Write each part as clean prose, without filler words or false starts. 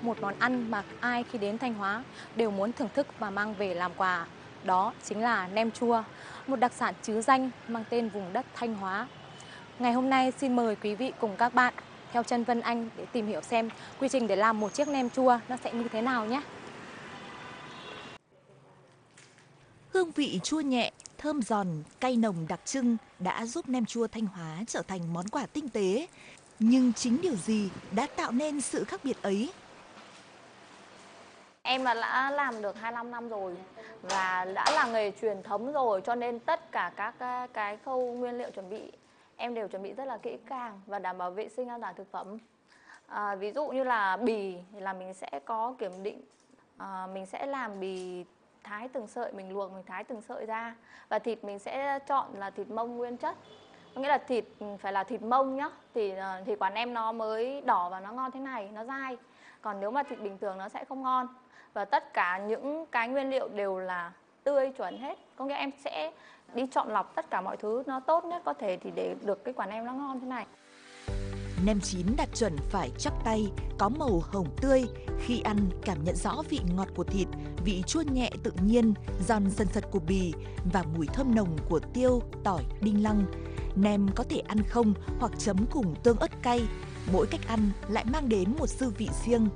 một món ăn mà ai khi đến Thanh Hóa đều muốn thưởng thức và mang về làm quà. Đó chính là nem chua, một đặc sản trứ danh mang tên vùng đất Thanh Hóa. Ngày hôm nay xin mời quý vị cùng các bạn theo chân Vân Anh để tìm hiểu xem quy trình để làm một chiếc nem chua nó sẽ như thế nào nhé. Hương vị chua nhẹ, thơm giòn, cay nồng đặc trưng đã giúp nem chua Thanh Hóa trở thành món quà tinh tế. Nhưng chính điều gì đã tạo nên sự khác biệt ấy? Em đã làm được 25 năm rồi và đã là nghề truyền thống rồi, cho nên tất cả các cái khâu nguyên liệu chuẩn bị em đều chuẩn bị rất là kỹ càng và đảm bảo vệ sinh an toàn thực phẩm. Ví dụ như là bì thì là mình sẽ có kiểm định, mình sẽ làm bì thái từng sợi, mình luộc mình thái từng sợi ra, và thịt mình sẽ chọn là thịt mông nguyên chất, có nghĩa là thịt phải là thịt mông nhá, thì quả nem nó mới đỏ và nó ngon thế này, nó dai. Còn nếu mà thịt bình thường nó sẽ không ngon. Và tất cả những cái nguyên liệu đều là tươi chuẩn hết, có nghĩa em sẽ đi chọn lọc tất cả mọi thứ nó tốt nhất có thể thì để được cái quả nem nó ngon thế này. Nem chín đạt chuẩn phải chắc tay, có màu hồng tươi. Khi ăn, cảm nhận rõ vị ngọt của thịt, vị chua nhẹ tự nhiên, giòn sần sật của bì và mùi thơm nồng của tiêu, tỏi, đinh lăng. Nem có thể ăn không hoặc chấm cùng tương ớt cay. Mỗi cách ăn lại mang đến một dư vị riêng.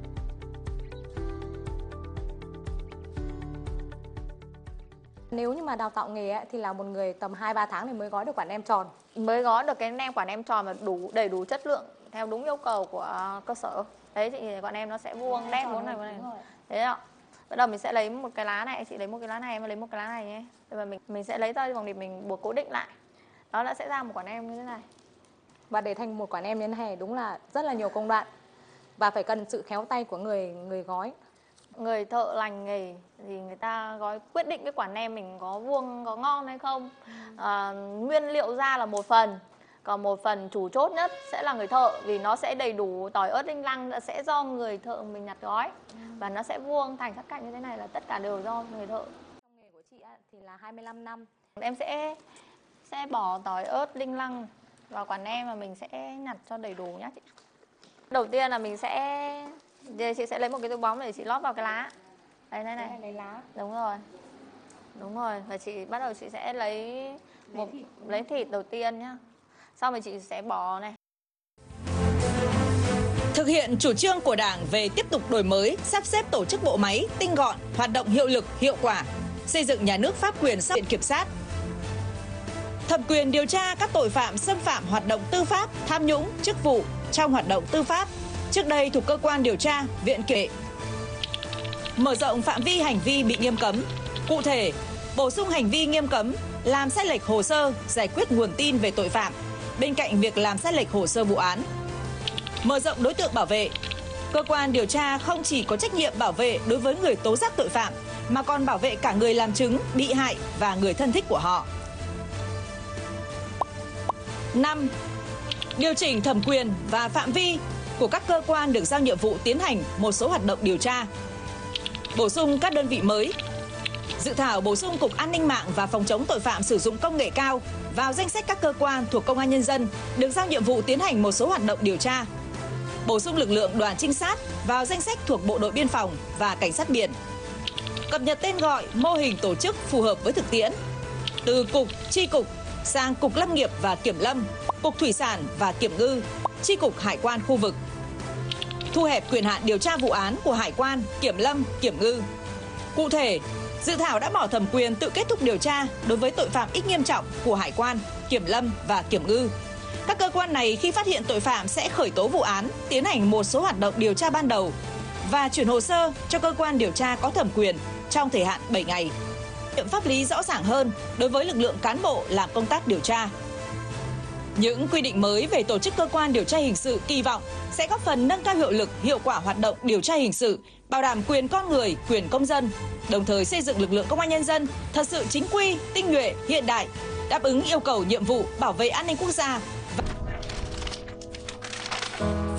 Nếu như mà đào tạo nghề ấy, thì là một người tầm 2-3 tháng thì mới gói được quả nem tròn. Mới gói được cái nem quả nem tròn mà đầy đủ chất lượng theo đúng yêu cầu của cơ sở. Đấy thì quả nem nó sẽ vuông đẹp bốn này. Thế ạ. Bắt đầu mình sẽ lấy một cái lá này, chị lấy một cái lá này, em lấy một cái lá này nhé. Và mình sẽ lấy ra vòng để mình buộc cố định lại. Đó là sẽ ra một quả nem như thế này. Và để thành một quả nem như thế này đúng là rất là nhiều công đoạn và phải cần sự khéo tay của người gói. Người thợ lành nghề thì người ta gói quyết định cái quả nem mình có vuông, có ngon hay không. Nguyên liệu ra là một phần, còn một phần chủ chốt nhất sẽ là người thợ, vì nó sẽ đầy đủ tỏi ớt đinh lăng, sẽ do người thợ mình nhặt gói và nó sẽ vuông thành sắc cạnh như thế này là tất cả đều do người thợ. Trong nghề của chị thì là 25 năm. Em sẽ bỏ tỏi ớt đinh lăng vào quả nem và mình sẽ nhặt cho đầy đủ nhé chị. Đầu tiên là chị sẽ lấy một cái túi bóng để chị lót vào cái lá. Đây này. Lấy lá. Đúng rồi. Và chị bắt đầu chị sẽ lấy thịt đầu tiên nhá. Sau rồi chị sẽ bỏ này. Thực hiện chủ trương của Đảng về tiếp tục đổi mới, sắp xếp tổ chức bộ máy tinh gọn, hoạt động hiệu lực, hiệu quả, xây dựng nhà nước pháp quyền xã hội kiểm sát. Thẩm quyền điều tra các tội phạm xâm phạm hoạt động tư pháp, tham nhũng, chức vụ trong hoạt động tư pháp. Trước đây thuộc cơ quan điều tra, viện kiểm. Mở rộng phạm vi hành vi bị nghiêm cấm. Cụ thể, bổ sung hành vi nghiêm cấm làm sai lệch hồ sơ, giải quyết nguồn tin về tội phạm bên cạnh việc làm sai lệch hồ sơ vụ án. Mở rộng đối tượng bảo vệ. Cơ quan điều tra không chỉ có trách nhiệm bảo vệ đối với người tố giác tội phạm mà còn bảo vệ cả người làm chứng, bị hại và người thân thích của họ. 5. Điều chỉnh thẩm quyền và phạm vi của các cơ quan được giao nhiệm vụ tiến hành một số hoạt động điều tra. Bổ sung các đơn vị mới. Dự thảo bổ sung Cục An ninh mạng và Phòng chống tội phạm sử dụng công nghệ cao vào danh sách các cơ quan thuộc Công an Nhân dân được giao nhiệm vụ tiến hành một số hoạt động điều tra. Bổ sung lực lượng đoàn trinh sát vào danh sách thuộc Bộ đội Biên phòng và Cảnh sát biển. Cập nhật tên gọi, mô hình tổ chức phù hợp với thực tiễn. Từ cục, chi cục sang Cục Lâm nghiệp và Kiểm lâm, Cục Thủy sản và Kiểm ngư, Chi cục Hải quan khu vực. Thu hẹp quyền hạn điều tra vụ án của Hải quan, Kiểm lâm, Kiểm ngư. Cụ thể, dự thảo đã bỏ thẩm quyền tự kết thúc điều tra đối với tội phạm ít nghiêm trọng của Hải quan, Kiểm lâm và Kiểm ngư. Các cơ quan này khi phát hiện tội phạm sẽ khởi tố vụ án, tiến hành một số hoạt động điều tra ban đầu và chuyển hồ sơ cho cơ quan điều tra có thẩm quyền trong thời hạn 7 ngày. Pháp lý rõ ràng hơn đối với lực lượng cán bộ làm công tác điều tra. Những quy định mới về tổ chức cơ quan điều tra hình sự kỳ vọng sẽ góp phần nâng cao hiệu lực, hiệu quả hoạt động điều tra hình sự, bảo đảm quyền con người, quyền công dân, đồng thời xây dựng lực lượng công an nhân dân thật sự chính quy, tinh nhuệ, hiện đại, đáp ứng yêu cầu nhiệm vụ bảo vệ an ninh quốc gia.